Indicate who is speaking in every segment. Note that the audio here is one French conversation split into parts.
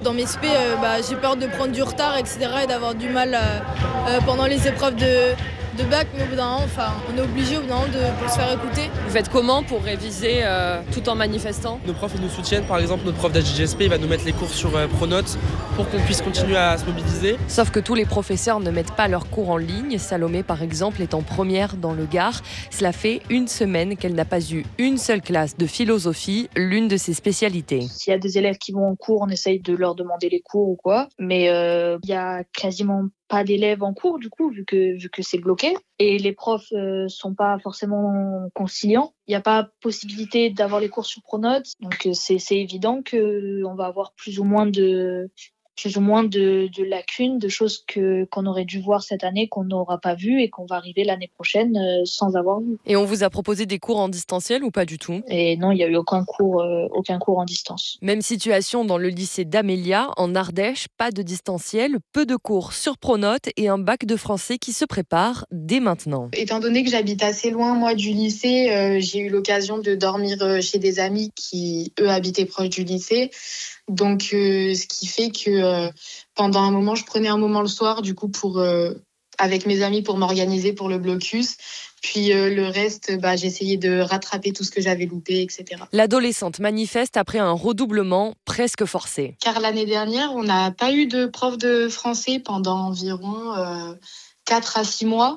Speaker 1: Dans mes spé, j'ai peur de prendre du retard, etc. et d'avoir du mal pendant les épreuves de bac, mais au bout d'un moment, on est obligé pour se faire écouter.
Speaker 2: Vous faites comment pour réviser tout en manifestant ?
Speaker 3: Nos profs nous soutiennent, par exemple notre prof d'HGSP il va nous mettre les cours sur Pronote pour qu'on puisse continuer à se mobiliser.
Speaker 2: Sauf que tous les professeurs ne mettent pas leurs cours en ligne. Salomé par exemple est en première dans le Gard. Cela fait une semaine qu'elle n'a pas eu une seule classe de philosophie, l'une de ses spécialités.
Speaker 4: S'il y a des élèves qui vont en cours, on essaye de leur demander les cours ou quoi, mais il y a quasiment pas d'élèves en cours du coup vu que c'est bloqué et les profs sont pas forcément conciliants. Il n'y a pas possibilité d'avoir les cours sur Pronote, donc c'est évident que on va avoir plus ou moins de lacunes, de choses qu'on aurait dû voir cette année, qu'on n'aura pas vu et qu'on va arriver l'année prochaine sans avoir vu.
Speaker 2: Et on vous a proposé des cours en distanciel ou pas du tout ?
Speaker 4: Et non, il n'y a eu aucun cours en distance.
Speaker 2: Même situation dans le lycée d'Amélia, en Ardèche, pas de distanciel, peu de cours sur Pronote et un bac de français qui se prépare dès maintenant.
Speaker 5: Étant donné que j'habite assez loin, moi, du lycée, j'ai eu l'occasion de dormir chez des amis qui, eux, habitaient proche du lycée. Donc, ce qui fait que pendant un moment, je prenais un moment le soir, du coup, avec mes amis pour m'organiser pour le blocus. Puis le reste, j'essayais de rattraper tout ce que j'avais loupé, etc.
Speaker 2: L'adolescente manifeste après un redoublement presque forcé.
Speaker 5: Car l'année dernière, on n'a pas eu de prof de français pendant environ 4 à 6 mois.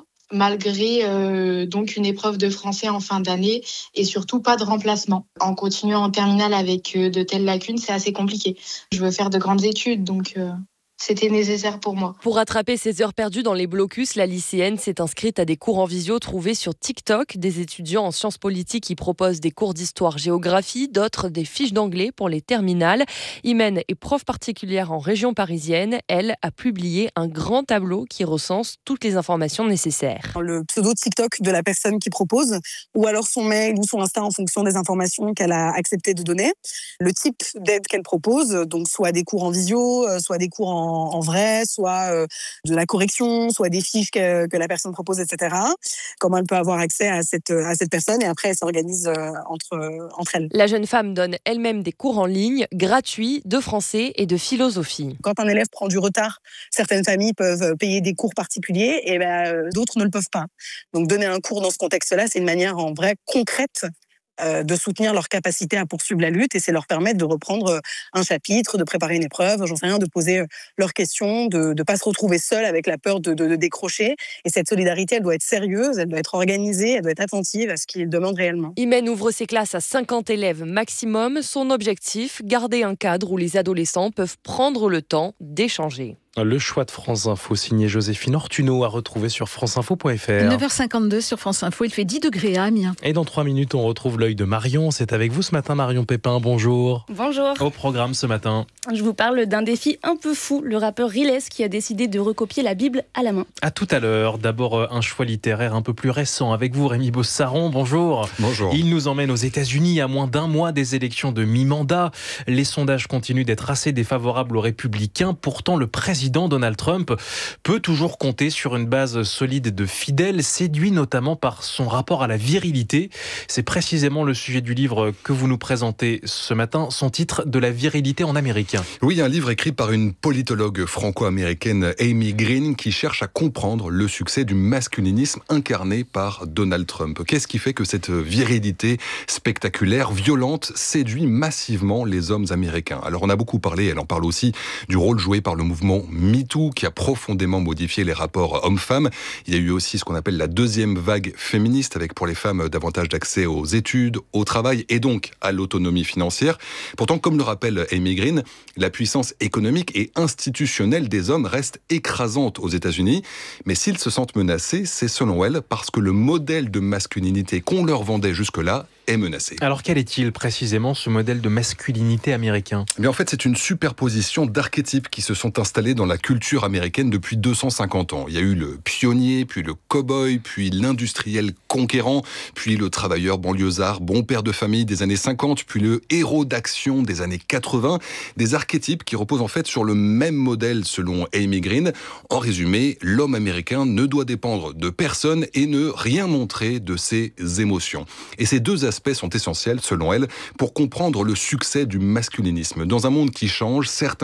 Speaker 5: Malgré donc une épreuve de français en fin d'année et surtout pas de remplacement. En continuant en terminale avec de telles lacunes, c'est assez compliqué. Je veux faire de grandes études, donc c'était nécessaire pour moi.
Speaker 2: Pour rattraper ses heures perdues dans les blocus, la lycéenne s'est inscrite à des cours en visio trouvés sur TikTok. Des étudiants en sciences politiques qui proposent des cours d'histoire-géographie, d'autres des fiches d'anglais pour les terminales. Imen est prof particulière en région parisienne. Elle a publié un grand tableau qui recense toutes les informations nécessaires.
Speaker 6: Le pseudo TikTok de la personne qui propose, ou alors son mail ou son Insta en fonction des informations qu'elle a accepté de donner. Le type d'aide qu'elle propose, donc soit des cours en visio, soit des cours en vrai, soit de la correction, soit des fiches que la personne propose, etc. Comment elle peut avoir accès à cette personne et après elle s'organise entre elles.
Speaker 2: La jeune femme donne elle-même des cours en ligne gratuits de français et de philosophie.
Speaker 6: Quand un élève prend du retard, certaines familles peuvent payer des cours particuliers et d'autres ne le peuvent pas. Donc donner un cours dans ce contexte-là, c'est une manière en vrai concrète de soutenir leur capacité à poursuivre la lutte et c'est leur permettre de reprendre un chapitre, de préparer une épreuve, j'en sais rien, de poser leurs questions, de ne pas se retrouver seul avec la peur de décrocher. Et cette solidarité, elle doit être sérieuse, elle doit être organisée, elle doit être attentive à ce qu'ils demandent réellement.
Speaker 2: Imen ouvre ses classes à 50 élèves maximum. Son objectif, garder un cadre où les adolescents peuvent prendre le temps d'échanger.
Speaker 7: Le choix de France Info, signé Joséphine Ortuno, à retrouver sur franceinfo.fr.
Speaker 8: 9h52 sur France Info, il fait 10 degrés à Amiens.
Speaker 7: Et dans 3 minutes, on retrouve l'œil de Marion. C'est avec vous ce matin, Marion Pépin, bonjour.
Speaker 9: Bonjour.
Speaker 7: Au programme ce matin.
Speaker 9: Je vous parle d'un défi un peu fou, le rappeur Riles qui a décidé de recopier la Bible à la main.
Speaker 7: À tout à l'heure. D'abord, un choix littéraire un peu plus récent. Avec vous, Rémi Bossaron, bonjour.
Speaker 10: Bonjour.
Speaker 7: Il nous emmène aux États-Unis à moins d'un mois des élections de mi-mandat. Les sondages continuent d'être assez défavorables aux républicains. Pourtant, le président Donald Trump peut toujours compter sur une base solide de fidèles, séduits notamment par son rapport à la virilité. C'est précisément le sujet du livre que vous nous présentez ce matin, son titre, De la virilité en Amérique.
Speaker 10: Oui, un livre écrit par une politologue franco-américaine, Amy Green, qui cherche à comprendre le succès du masculinisme incarné par Donald Trump. Qu'est-ce qui fait que cette virilité spectaculaire, violente, séduit massivement les hommes américains? Alors on a beaucoup parlé, elle en parle aussi, du rôle joué par le mouvement MeToo, qui a profondément modifié les rapports hommes-femmes. Il y a eu aussi ce qu'on appelle la deuxième vague féministe, avec pour les femmes davantage d'accès aux études, au travail et donc à l'autonomie financière. Pourtant, comme le rappelle Amy Green, la puissance économique et institutionnelle des hommes reste écrasante aux États-Unis. Mais s'ils se sentent menacés, c'est selon elle parce que le modèle de masculinité qu'on leur vendait jusque-là est menacé.
Speaker 7: Alors quel est-il précisément ce modèle de masculinité américain ?
Speaker 10: Mais en fait, c'est une superposition d'archétypes qui se sont installés dans la culture américaine depuis 250 ans. Il y a eu le pionnier, puis le cow-boy, puis l'industriel conquérant, puis le travailleur banlieusard, bon père de famille des années 50, puis le héros d'action des années 80. Des archétypes qui reposent en fait sur le même modèle selon Amy Green. En résumé, l'homme américain ne doit dépendre de personne et ne rien montrer de ses émotions. Et ces deux aspects sont essentiels selon elle pour comprendre le succès du masculinisme. Dans un monde qui change, certains